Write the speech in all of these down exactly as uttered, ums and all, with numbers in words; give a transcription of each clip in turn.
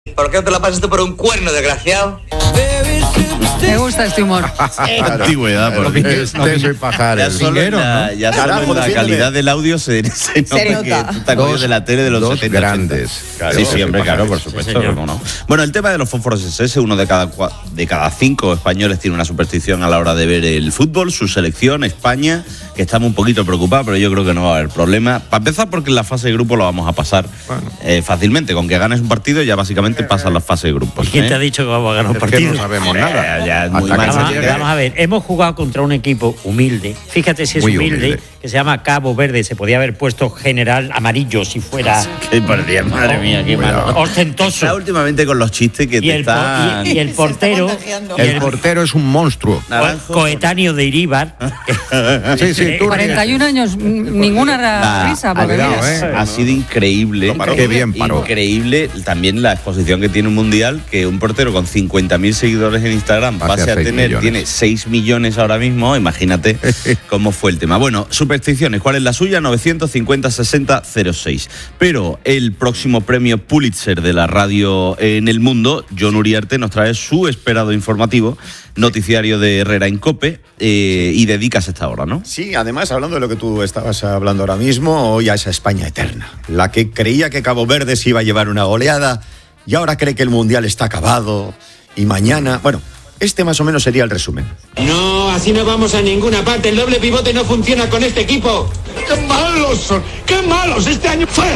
¿Por qué no te la pasaste por un cuerno, desgraciado? Me gusta este humor. Claro. Antigüedad, por Este es el pajar. Ya el solo en vinguero, la, ¿no? ya solo Carajo, en la defiéndeme. calidad del audio se, se nota, Se nota. que tú te acuerdas de la tele de los Dos setenta, grandes. ochenta. Claro, sí, sí, hombre, sí, claro, sí, por sí, supuesto. señor. ¿Cómo no? Bueno, el tema de los fósforos es ese. Uno de cada, cua- de cada cinco españoles tiene una superstición a la hora de ver el fútbol. Su selección, España, que estamos un poquito preocupados, pero yo creo que no va a haber problema. Para empezar, porque en la fase de grupo lo vamos a pasar Bueno. eh, fácilmente. Con que ganes un partido ya básicamente pasas la fase de grupos. ¿Quién ¿eh? te ha dicho que vamos a ganar un Es que partido? no sabemos nada. Ya, ya, muy Hasta que mal. se Vamos, llegue. vamos a ver, hemos jugado contra un equipo humilde. Fíjate si es Muy humilde, humilde. que se llama Cabo Verde. Se podía haber puesto general amarillo si fuera Qué partida, madre mía, qué malo. Cuidado. ostentoso. Está últimamente con los chistes que Y te el, po- están... y- y el portero, contagiando. y El el portero es un monstruo. Naranjo. coetáneo de Iríbar. Sí, sí, tú cuarenta y un años, n- ninguna ra- Nah, risa. Porque cuidado, mira, ¿eh? Ha sido increíble. Lo paró. Qué bien paró. Increíble también la exposición que tiene un mundial, que un portero con cincuenta mil seguidores en Instagram Pase pase a a seis tener, millones. tiene seis millones ahora mismo. Imagínate cómo fue el tema. Bueno, supersticiones. ¿Cuál es la suya? novecientos cincuenta sesenta cero seis. Pero el próximo premio Pulitzer de la radio en el mundo, John Uriarte, nos trae su esperado informativo, noticiario de Herrera en COPE, eh, y dedicas esta hora, ¿no? Sí, además, hablando de lo que tú estabas hablando ahora mismo, hoy a esa España eterna, la que creía que Cabo Verde se iba a llevar una goleada y ahora cree que el Mundial está acabado y mañana... Bueno, este más o menos sería el resumen. No, así no vamos a ninguna parte. El doble pivote no funciona con este equipo. ¡Qué malos son! ¡Qué malos! Este año fuera.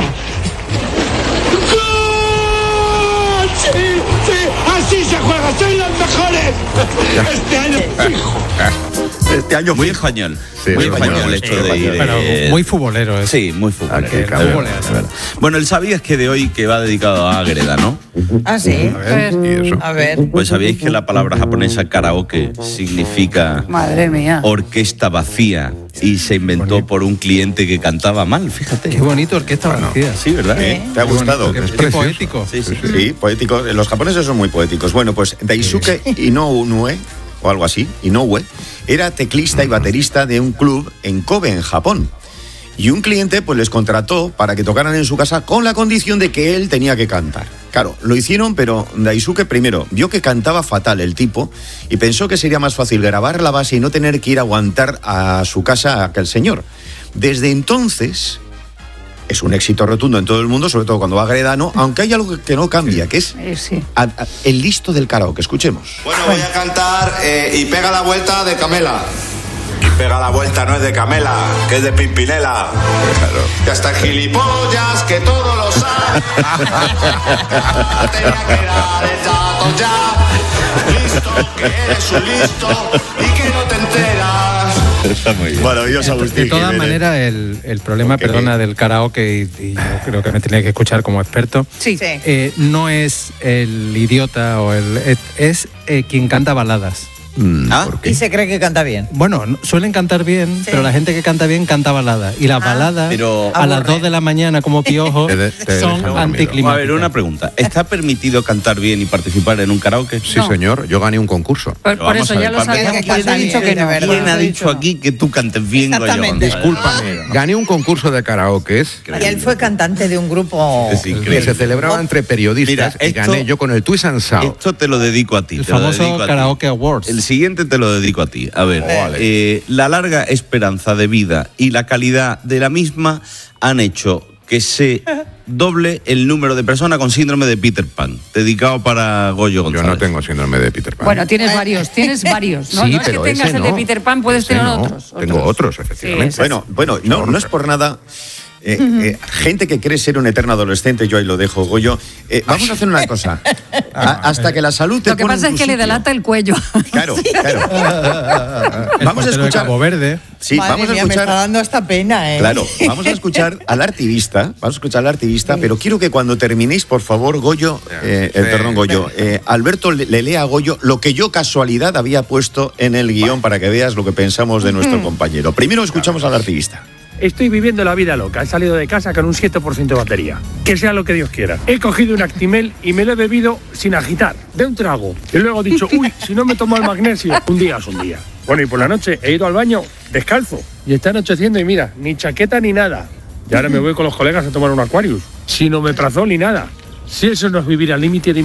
¡Gol! ¡Sí! ¡Sí! ¡Así se juega! ¡Soy los mejores! Este año fijo. Este año Muy español. Sí, muy sí, español sí, esto sí, de ir. pero eh, muy futbolero, ¿eh? Sí, muy futbolero. Aquí, es cabrón, verdad, es verdad. Bueno, el sabías que de hoy que va dedicado a Ágreda, ¿no? Ah, sí. A ver, y eso. A ver. Pues sabíais que la palabra japonesa karaoke significa madre mía. orquesta vacía y se inventó por un cliente que cantaba mal, fíjate. Qué bonito orquesta vacía. Sí, ¿verdad? ¿Eh? ¿Te ha gustado? Qué, Es qué precioso. poético. Sí, sí. Sí, poético. Los japoneses son muy poéticos. Bueno, pues Daisuke Inoue, o algo así, Inoue, era teclista y baterista de un club en Kobe, en Japón. Y un cliente pues les contrató para que tocaran en su casa con la condición de que él tenía que cantar. Claro, lo hicieron, pero Daisuke primero vio que cantaba fatal el tipo y pensó que sería más fácil grabar la base y no tener que ir a aguantar a su casa a aquel señor. Desde entonces es un éxito rotundo en todo el mundo, sobre todo cuando va a Gredano, aunque hay algo que no cambia, que es Eh, sí. a- a- el listo del karaoke. Escuchemos. Bueno, voy a cantar eh, y pega la vuelta de Camela. Y pega la vuelta no es de Camela, que es de Pimpinela. Ya está el gilipollas, que todo lo sabe. Tenía que dar el dato ya. Listo, que eres un listo y que no te enteras. Está muy bien. Maravilloso, Agustín. De todas Jiménez. maneras, el, el problema, Porque- perdona, del karaoke, y, y yo creo que me tenía que escuchar como experto, Sí. Sí. eh, no es el idiota o el. Es, es, eh, quien canta baladas. Mm, ¿Ah? ¿por qué? Y se cree que canta bien. Bueno, no- suelen cantar bien, Sí. pero la gente que canta bien canta baladas. Y las Ah. baladas, Pero- a las Aburre. dos de la mañana, como piojo, Te de- te son dejan dormido. anticlimáticas. A ver, una pregunta. ¿Está permitido cantar bien y participar en un karaoke? Sí, No. señor, yo gané un concurso. Por, Pero por vamos eso a ver, ya lo Pablo, sabemos. ¿quién Pues he canta dicho bien, que de no. verdad? ¿Quién ha Lo he dicho dicho. aquí que tú cantes bien, Exactamente. Goyón? Discúlpame, gané un concurso de karaoke Y él fue cantante de un grupo. Es que increíble. se celebraba entre periodistas Mira, y esto- gané yo con el Twist and Shout. Esto te lo dedico a ti. El te lo famoso dedico a ti. Karaoke Awards. El siguiente te lo dedico a ti. A ver, Vale. eh, la larga esperanza de vida y la calidad de la misma han hecho que se doble el número de personas con síndrome de Peter Pan, dedicado para Goyo Yo González. no tengo síndrome de Peter Pan. Bueno, tienes varios, tienes varios. No, sí, no es que pero tengas ese el de no. Peter Pan, puedes Ese tener no. otros, Tengo otros. otros, efectivamente. Sí, Bueno, bueno, no, no es por nada. Eh, eh, gente que cree ser un eterno adolescente, yo ahí lo dejo, Goyo. Eh, vamos a hacer una cosa. A- hasta que la salud te Lo que pone en pasa es tu que le sitio. delata el cuello. Claro, claro. El Vamos a portero de escuchar. Cabo Verde. Sí, Madre vamos a mía, me está escuchar. dando hasta pena, ¿eh? Claro, vamos a escuchar al activista, vamos a escuchar al activista, pero quiero que cuando terminéis, por favor, Goyo, eh, eh, Sí. perdón, Goyo, eh, Alberto le, le lea a Goyo lo que yo casualidad había puesto en el guión para que veas lo que pensamos de nuestro compañero. Primero escuchamos al activista. Estoy viviendo la vida loca. He salido de casa con un siete por ciento de batería. Que sea lo que Dios quiera. He cogido un Actimel y me lo he bebido sin agitar, de un trago. Y luego he dicho, uy, si no me tomo el magnesio, un día es un día. Bueno, y por la noche he ido al baño descalzo. Y está anocheciendo y mira, ni chaqueta ni nada. Y ahora me voy con los colegas a tomar un Aquarius. Sin omeprazol ni nada. Si eso no es vivir al límite de